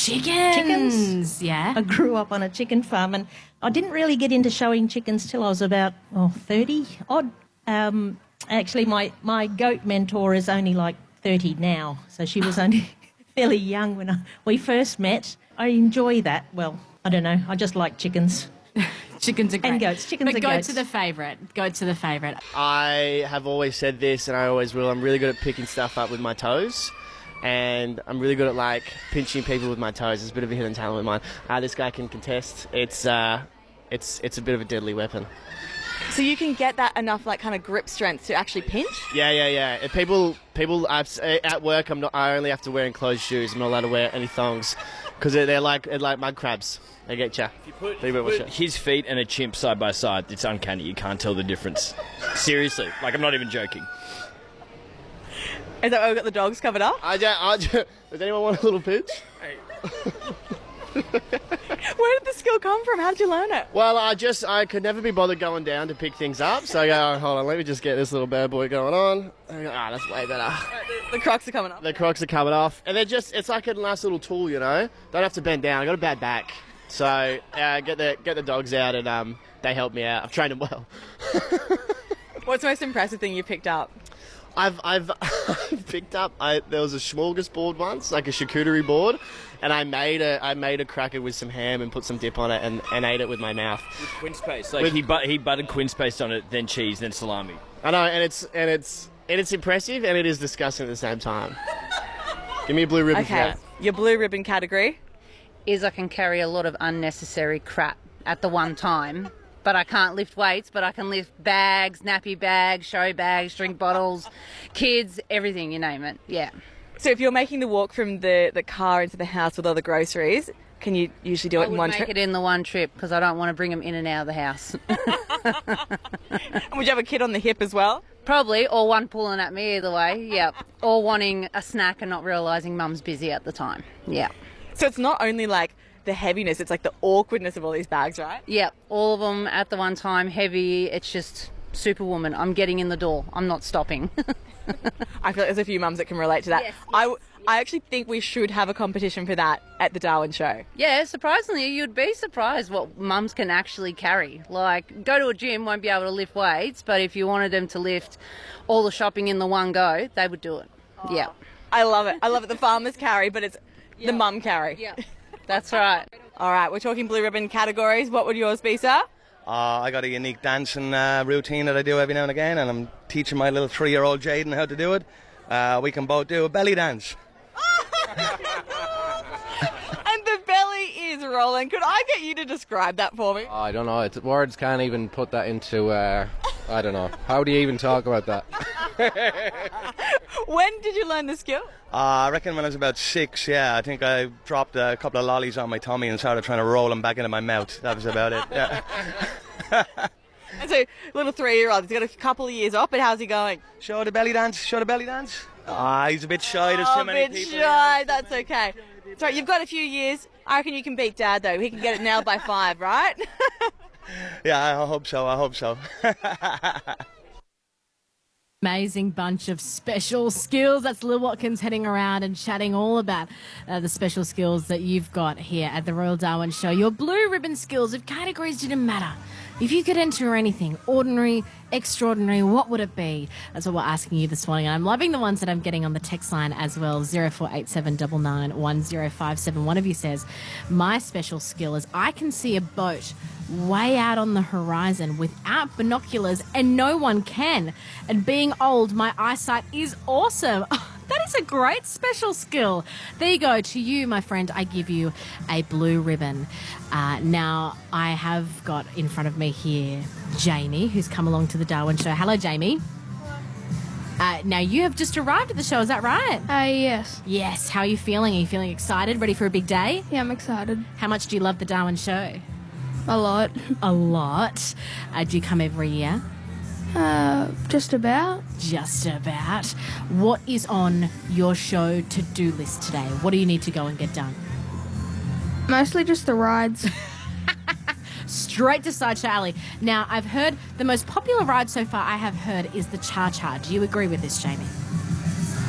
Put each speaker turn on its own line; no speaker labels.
Chickens.
Yeah.
I grew up on a chicken farm, and I didn't really get into showing chickens till I was about 30 odd. Actually, my goat mentor is only like 30 now, so she was only fairly young when we first met. I enjoy that. Well, I don't know. I just like chickens.
Chickens are great.
And goats. Chickens
but
are goats.
Goat to the favourite.
I have always said this, and I always will. I'm really good at picking stuff up with my toes, and I'm really good at like pinching people with my toes. It's a bit of a hidden talent with mine. This guy can contest. It's a bit of a deadly weapon.
So you can get that enough like kind of grip strength to actually pinch?
Yeah. If people at work, I only have to wear enclosed shoes. I'm not allowed to wear any thongs because they're like mud crabs. They get you.
If you put his feet and a chimp side by side, it's uncanny. You can't tell the difference. Seriously, like I'm not even joking.
Is that why we've got the dogs covered up?
Does anyone want a little pinch?
Where did the skill come from? How did you learn it?
Well, I could never be bothered going down to pick things up, so I go, hold on, let me just get this little bad boy going on. I go, that's way better.
The Crocs are coming up.
The Crocs are coming off, and it's like a nice little tool, you know. Don't have to bend down. I got a bad back, so get the dogs out, and they help me out. I've trained them well.
What's the most impressive thing you picked up?
I've picked up. There was a smorgasbord once, like a charcuterie board, and I made a cracker with some ham and put some dip on it and ate it with my mouth.
With quince paste, like he buttered quince paste on it, then cheese, then salami.
I know, and it's impressive and it is disgusting at the same time. Give me a blue ribbon for that.
Your blue ribbon category
is I can carry a lot of unnecessary crap at the one time. But I can't lift weights, but I can lift bags, nappy bags, show bags, drink bottles, kids, everything, you name it, yeah.
So if you're making the walk from the car into the house with all the groceries, can you usually do it in one trip?
I would make it in the one trip because I don't want to bring them in and out of the house.
And would you have a kid on the hip as well?
Probably, or one pulling at me either way, yep. Or wanting a snack and not realising mum's busy at the time, yeah.
So it's not only like the heaviness, it's like the awkwardness of all these bags, right?
Yep, all of them at the one time, heavy. It's just superwoman. I'm getting in the door. I'm not stopping.
I feel like there's a few mums that can relate to that. Yes. I actually think we should have a competition for that at the Darwin Show.
Yeah, surprisingly, you'd be surprised what mums can actually carry. Like, go to a gym, won't be able to lift weights, but if you wanted them to lift all the shopping in the one go, they would do it. Oh. Yeah.
I love it. I love it. The farmers carry, but it's the mum carry.
Yeah. That's right.
All right, we're talking blue ribbon categories. What would yours be, sir?
I got a unique dancing routine that I do every now and again, and I'm teaching my little 3-year-old Jaden how to do it. We can both do a belly dance.
And the belly is rolling. Could I get you to describe that for me?
I don't know. Words can't even put that into... I don't know. How do you even talk about that?
When did you learn the skill?
I reckon when I was about 6, yeah. I think I dropped a couple of lollies on my tummy and started trying to roll them back into my mouth. That was about it, yeah.
And so, little 3-year-old, he's got a couple of years off, but how's he going?
Show the belly dance, show the belly dance. He's a bit shy, there's too many people.
A bit shy, that's okay. Sorry, you've got a few years. I reckon you can beat Dad, though. He can get it nailed by 5, right?
Yeah, I hope so.
Amazing bunch of special skills. That's Lil Watkins heading around and chatting all about the special skills that you've got here at the Royal Darwin Show. Your blue ribbon skills, if categories didn't matter, if you could enter anything, ordinary, extraordinary, what would it be? That's what we're asking you this morning. And I'm loving the ones that I'm getting on the text line as well, 0487 991057. One of you says, my special skill is I can see a boat way out on the horizon without binoculars and no one can. And being old, my eyesight is awesome. That is a great special skill. There you go. To you, my friend, I give you a blue ribbon. Now, I have got in front of me here Jamie, who's come along to the Darwin Show. Hello, Jamie. Now, you have just arrived at the show, is that right?
Yes.
Yes. How are you feeling? Are you feeling excited? Ready for a big day?
Yeah, I'm excited.
How much do you love the Darwin Show?
A lot.
A lot. Do you come every year?
Just about.
Just about. What is on your show to-do list today? What do you need to go and get done?
Mostly just the rides.
Straight to Sideshow Alley. Now, I've heard the most popular ride so far I have heard is the Cha Cha. Do you agree with this, Jamie?